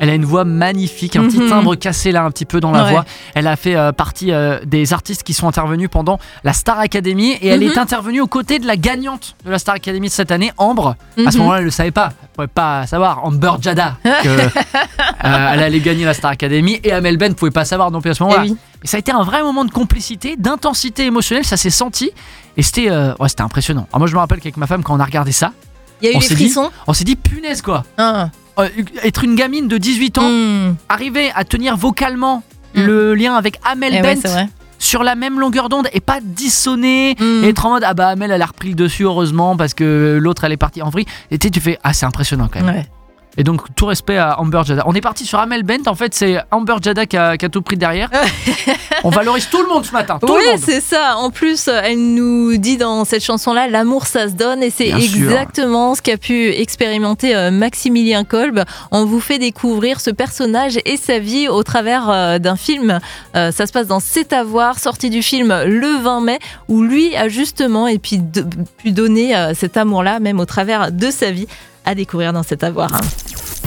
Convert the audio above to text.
Elle a une voix magnifique, un petit timbre cassé là un petit peu dans la voix. Elle a fait partie des artistes qui sont intervenus pendant la Star Academy et elle est intervenue aux côtés de la gagnante de la Star Academy de cette année, Ambre. À ce moment-là, elle ne le savait pas. Elle ne pouvait pas savoir, Amber Jada, qu'elle allait gagner la Star Academy, et Amel Bent ne pouvait pas savoir non plus à ce moment-là. Mais ça a été un vrai moment de complicité, d'intensité émotionnelle, ça s'est senti et c'était impressionnant. Alors moi je me rappelle qu'avec ma femme, quand on a regardé ça, il y a eu les frissons. On s'est dit punaise quoi. Être une gamine de 18 ans, arriver à tenir vocalement le lien avec Amel Bent sur la même longueur d'onde et pas dissonner et être en mode Amel elle a repris le dessus heureusement parce que l'autre elle est partie en vrille. Et tu fais c'est impressionnant quand même. Et donc tout respect à Amber Jada. On est parti sur Amel Bent, en fait c'est Amber Jada qui a tout pris derrière. On valorise tout le monde ce matin. Tout le monde. C'est ça. En plus, elle nous dit dans cette chanson-là, l'amour ça se donne, et c'est Bien exactement ce qu'a pu expérimenter Maximilien Kolb. On vous fait découvrir ce personnage et sa vie au travers d'un film. Ça se passe dans C'est à voir, sorti du film le 20 mai, où lui a justement pu donner cet amour-là, même au travers de sa vie, à découvrir dans C'est à voir.